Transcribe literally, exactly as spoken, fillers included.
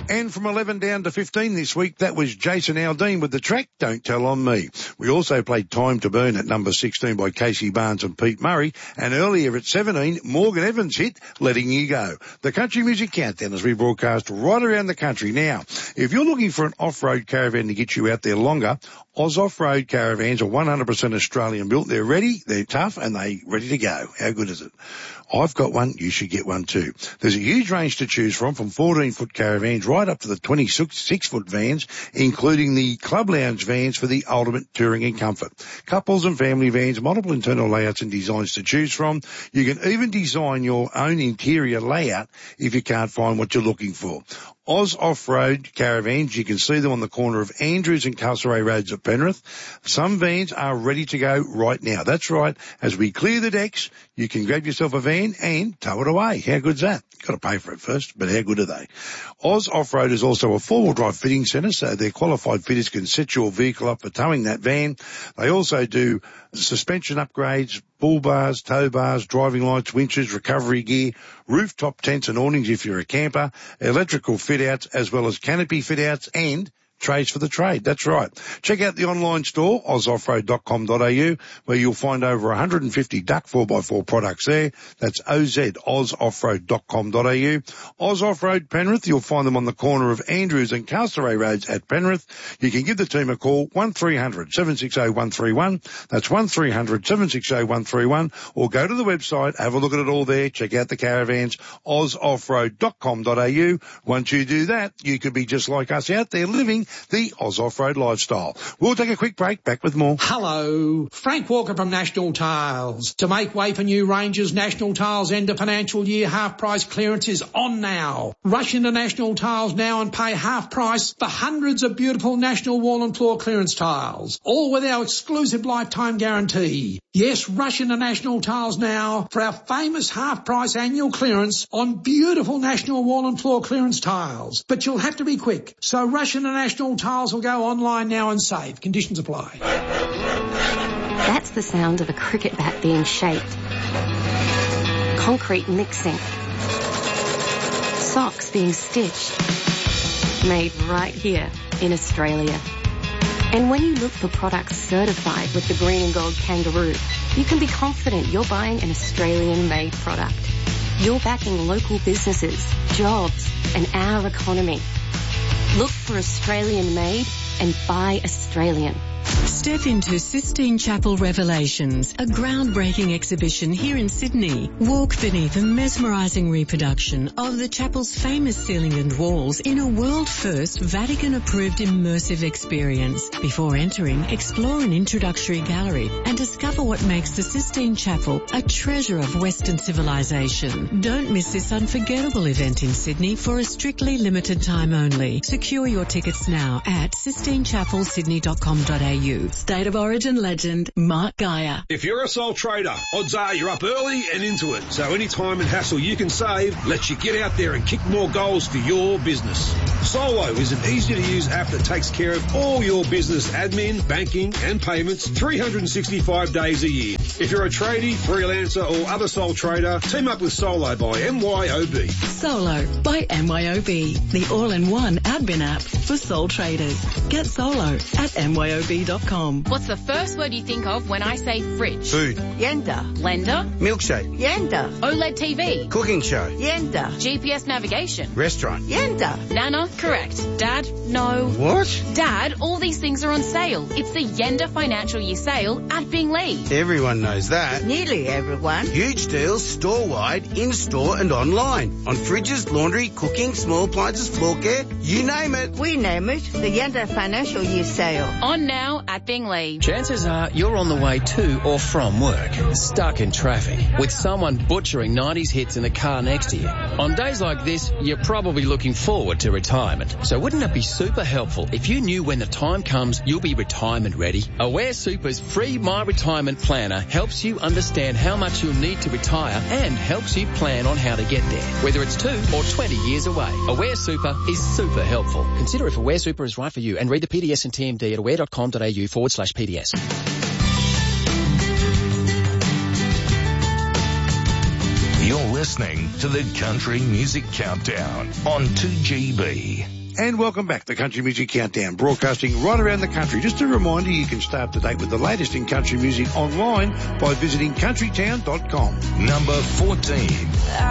And from eleven down to fifteen this week, that was Jason Aldean with the track Don't Tell On Me. We also played Time to Burn at number sixteen by Casey Barnes and Pete Murray. And earlier at seventeen, Morgan Evans hit Letting You Go. The Country Music Countdown as we broadcast right around the country. Now, if you're looking for an off-road caravan to get you out there longer, Oz Off-Road Caravans are one hundred percent Australian built. They're ready, they're tough, and they're ready to go. How good is it? I've got one, you should get one too. There's a huge range to choose from, from fourteen-foot caravans right up to the twenty-six-foot vans, including the Club Lounge vans for the ultimate touring and comfort. Couples and family vans, multiple internal layouts and designs to choose from. You can even design your own interior layout if you can't find what you're looking for. Oz Off-Road Caravans, you can see them on the corner of Andrews and Castlereagh Roads at Penrith. Some vans are ready to go right now. That's right. As we clear the decks, you can grab yourself a van and tow it away. How good's that? Got to pay for it first, but how good are they? Oz Off-Road is also a four-wheel drive fitting centre, so their qualified fitters can set your vehicle up for towing that van. They also do suspension upgrades, bull bars, tow bars, driving lights, winches, recovery gear, rooftop tents and awnings if you're a camper, electrical fit-outs as well as canopy fit-outs and trays for the trade. That's right. Check out the online store, oz off road dot com dot a u, where you'll find over one hundred fifty Duck four by four products there. That's O Z, oz off road dot com dot a u. Oz Off-Road Penrith, you'll find them on the corner of Andrews and Castlereagh Roads at Penrith. You can give the team a call, one three hundred, seven six zero, one three one. That's one three hundred, seven six zero, one three one. Or go to the website, have a look at it all there, check out the caravans, oz off road dot com dot a u. Once you do that, you could be just like us out there living the Oz Off-Road lifestyle. We'll take a quick break, back with more. Hello, Frank Walker from National Tiles. To make way for new ranges, National Tiles end of financial year half price clearance is on now. Rush into National Tiles now and pay half price for hundreds of beautiful National wall and floor clearance tiles, all with our exclusive lifetime guarantee. Yes, rush into National Tiles now for our famous half price annual clearance on beautiful National wall and floor clearance tiles. But you'll have to be quick, so rush into National Tiles will go online now and save. Conditions apply. That's the sound of a cricket bat being shaped. Concrete mixing. Socks being stitched. Made right here in Australia. And when you look for products certified with the green and gold kangaroo, you can be confident you're buying an Australian-made product. You're backing local businesses, jobs, and our economy. Look for Australian-made and buy Australian. Step into Sistine Chapel Revelations, a groundbreaking exhibition here in Sydney. Walk beneath a mesmerising reproduction of the chapel's famous ceiling and walls in a world-first Vatican-approved immersive experience. Before entering, explore an introductory gallery and discover what makes the Sistine Chapel a treasure of Western civilization. Don't miss this unforgettable event in Sydney for a strictly limited time only. Secure your tickets now at sistine chapel sydney dot com dot a u. State of Origin legend, Mark Geyer. If you're a sole trader, odds are you're up early and into it. So any time and hassle you can save lets you get out there and kick more goals for your business. Solo is an easy-to-use app that takes care of all your business admin, banking and payments three hundred sixty-five days a year. If you're a tradie, freelancer or other sole trader, team up with Solo by M Y O B. Solo by M Y O B, the all-in-one admin app for sole traders. Get Solo at M Y O B dot com. What's the first word you think of when I say fridge? Food. Yenda. Blender. Milkshake. Yenda. OLED T V. Cooking show. Yenda. G P S navigation. Restaurant. Yenda. Nana, correct. Dad, no. What? Dad, all these things are on sale. It's the Yenda Financial Year Sale at Binglee. Everyone knows that. Nearly everyone. Huge deals store-wide, in-store and online. On fridges, laundry, cooking, small appliances, floor care, you name it. We name it the Yenda Financial Year Sale. On now at Binglee. Chances are you're on the way to or from work, stuck in traffic, with someone butchering nineties hits in the car next to you. On days like this, you're probably looking forward to retirement. So wouldn't it be super helpful if you knew when the time comes you'll be retirement ready? Aware Super's free My Retirement Planner helps you understand how much you'll need to retire and helps you plan on how to get there, whether it's two or twenty years away. Aware Super is super helpful. Consider if Aware Super is right for you and read the P D S and T M D at aware dot com dot a u forward slash P D S. You're listening listening to the Country Music Countdown on two G B. And welcome back to Country Music Countdown, broadcasting right around the country. Just a reminder, you can stay up to date with the latest in country music online by visiting country town dot com. Number fourteen.